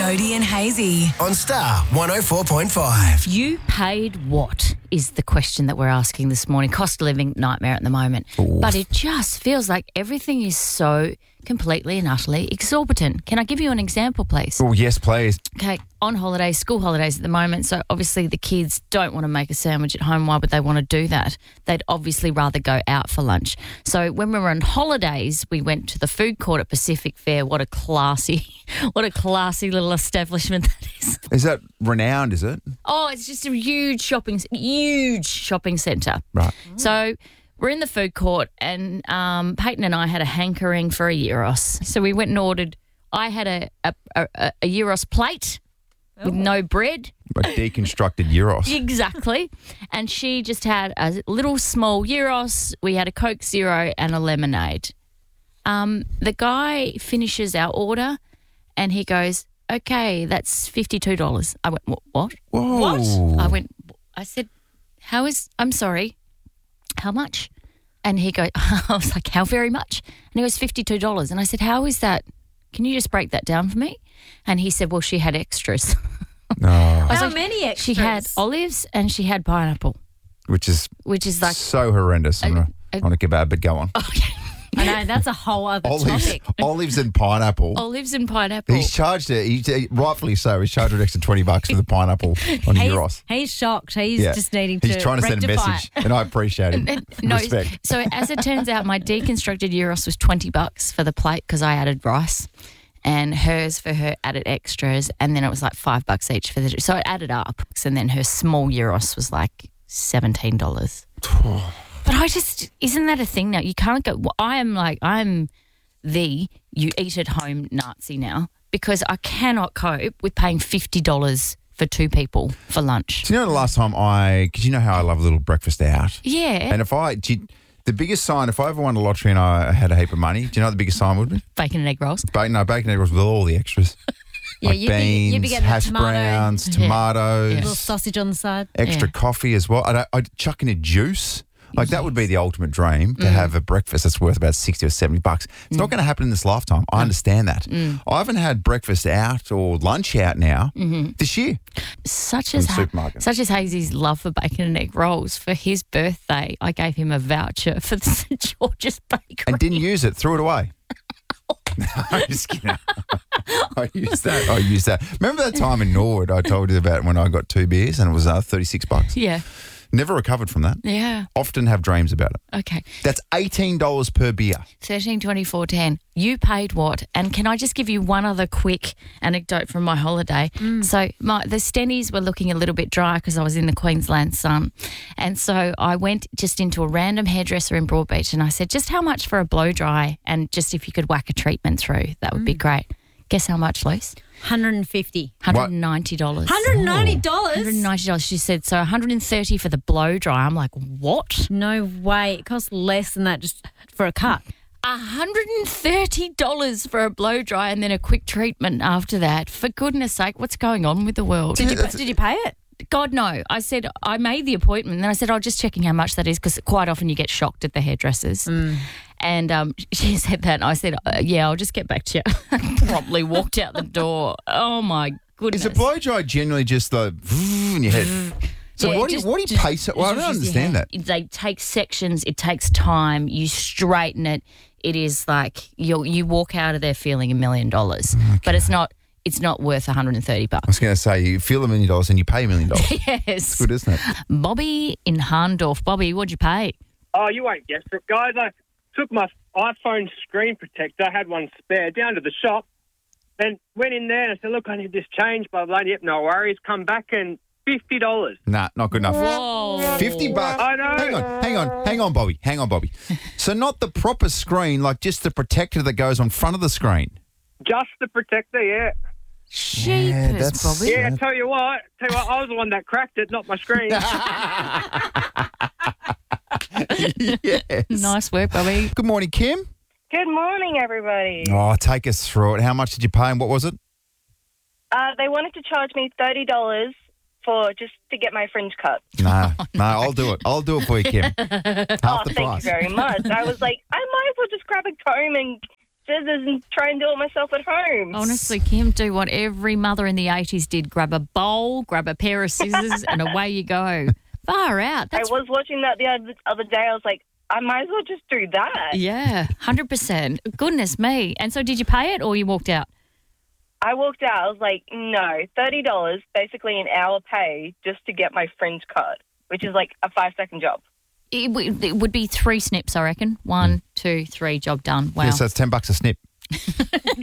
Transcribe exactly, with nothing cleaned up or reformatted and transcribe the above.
Jody and Hazy. On Star one oh four point five. You paid what is the question that we're asking this morning. Cost of living nightmare at the moment. Ooh. But it just feels like everything is so completely and utterly exorbitant. Can I give you an example, please? Oh, yes, please. Okay, on holidays, school holidays at the moment, so obviously the kids don't want to make a sandwich at home. Why would they want to do that? They'd obviously rather go out for lunch. So when we were on holidays, we went to the food court at Pacific Fair. What a classy, what a classy little establishment that is. Is that renowned, is it? Oh, it's just a huge shopping, huge shopping centre. Right. So we're in the food court and um, Peyton and I had a hankering for a gyros. So we went and ordered, I had a, a, a, a gyros plate with no bread. A deconstructed gyros. Exactly. And she just had a little small gyros. We had a Coke Zero and a lemonade. Um, the guy finishes our order and he goes, okay, that's fifty-two dollars. I went, what? Whoa. What? I went, I said, how is, I'm sorry, how much? And he goes, I was like, how very much? And he goes, fifty-two dollars. And I said, how is that? Can you just break that down for me? And he said, well, she had extras. No. I was How like, many extras? She had olives and she had pineapple, Which is which is like, so horrendous. I'm Uh, going to get bad, but go on. okay, I know, that's a whole other Olives, topic. olives and pineapple. olives and pineapple. He's charged it, he's, he, rightfully so, he's charged an extra twenty bucks for the pineapple on He's, gyros. he's shocked. He's Yeah. just needing to He's trying to send a rectify message, it. and I appreciate it. No, Respect. so as it turns out, my deconstructed gyros was twenty bucks for the plate because I added rice, and hers for her added extras, and then it was like five bucks each for the. So it added up, and then her small gyros was like seventeen dollars. But I just, isn't that a thing now? You can't go, well, I am like, I'm the you eat at home Nazi now because I cannot cope with paying fifty dollars for two people for lunch. Do you know the last time I, because you know how I love a little breakfast out? Yeah. And if I, do you- the biggest sign, if I ever won a lottery and I had a heap of money, do you know what the biggest sign would be? Bacon and egg rolls. Bacon, no, bacon egg rolls with all the extras. Yeah, like you'd be- beans, you'd be getting the hash tomato. browns, Yeah. tomatoes, Yeah. Little sausage on the side. extra Yeah. coffee as well. I'd, I'd chuck in a juice. Like that would be the ultimate dream, to have a breakfast that's worth about sixty or seventy bucks. It's not going to happen in this lifetime. I understand that. I haven't had breakfast out or lunch out now this year. Such From as the supermarket. such as Hazy's love for bacon and egg rolls. For his birthday, I gave him a voucher for the St George's Bakery. And didn't use it, threw it away. No, I'm just kidding. I used that. I used that. Remember that time in Norwood I told you about when I got two beers and it was uh, thirty-six bucks? Yeah, Never recovered from that. yeah. Often have dreams about it. Okay, That's eighteen dollars per beer. thirteen twenty-four ten. You paid what? And can I just give you one other quick anecdote from my holiday? So my the stennies were looking a little bit dry because I was in the Queensland sun, and so I went just into a random hairdresser in Broadbeach and I said, just how much for a blow dry, and just if you could whack a treatment through, that would be great. Guess how much, Luce? one hundred fifty one hundred ninety dollars. one hundred ninety dollars? one hundred ninety dollars. She said, so one hundred thirty for the blow dry. I'm like, what? No way. It costs less than that just for a cut. one hundred thirty dollars for a blow dry and then a quick treatment after that. For goodness sake, what's going on with the world? Did you, did you pay it? God, no. I said, I made the appointment. And then I said, oh, just checking how much that is because quite often you get shocked at the hairdressers. And um, she said that. And I said, uh, yeah, I'll just get back to you. Promptly walked out the door. Oh, my goodness. Is a blow dry generally just the in your head? So Yeah, what, do just- you, what do you just- pay? So, well, I just don't use your understand that. hand. They take sections. It takes time. You straighten it. It is like you you walk out of there feeling a million dollars. But it's not it's not worth one hundred thirty I bucks. was going to say, you feel a million dollars and you pay a million dollars. Yes. Good, isn't it? Bobby in Harndorf. Bobby, what'd you pay? Oh, you won't guess it, guys. I took my iPhone screen protector, I had one spare, down to the shop, and went in there and I said, look, I need this change, blah, blah, blah. Yep, no worries. Come back and fifty dollars. Nah, not good enough. Whoa. fifty bucks. I know. Hang on, hang on, hang on, Bobby. Hang on, Bobby. So not the proper screen, like just the protector that goes on front of the screen. Just the protector, yeah. Sheepers, that's- Bobby. Yeah, tell you what, tell you what, I was the one that cracked it, not my screen. Yes. Nice work, Bobby. Good morning, Kim. Good morning, everybody. Oh, take us through it. How much did you pay and what was it? Uh, they wanted to charge me thirty dollars for just to get my fringe cut. No, no, I'll do it. I'll do it for you, Kim. Half Oh, the thank price. you very much. I was like, I might as well just grab a comb and scissors and try and do it myself at home. Honestly, Kim, do what every mother in the eighties did. Grab a bowl, grab a pair of scissors, and away you go. Far out. That's I was watching that the other, other day. I was like, I might as well just do that. Yeah, one hundred percent. Goodness me. And so did you pay it or you walked out? I walked out. I was like, no, thirty dollars, basically an hour pay just to get my fringe cut, which is like a five-second job. It, w- it would be three snips, I reckon. One, two, three, job done. Wow. Yeah, so it's ten bucks a snip.